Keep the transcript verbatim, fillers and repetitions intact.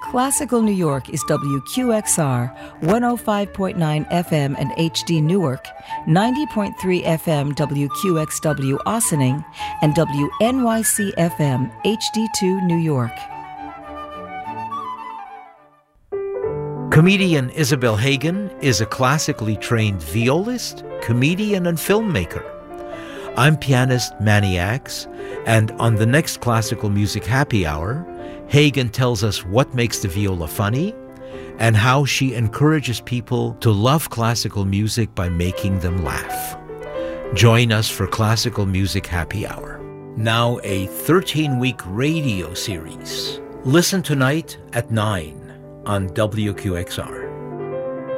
Classical New York is W Q X R one oh five point nine F M and H D Newark, ninety point three F M W Q X W Ossining, and W N Y C F M H D two New York. Comedian Isabel Hagen is a classically trained violist, comedian, and filmmaker. I'm pianist Manny Axe, and on the next Classical Music Happy Hour, Hagen tells us what makes the viola funny and how she encourages people to love classical music by making them laugh. Join us for Classical Music Happy Hour. Now a thirteen-week radio series. Listen tonight at nine on W Q X R.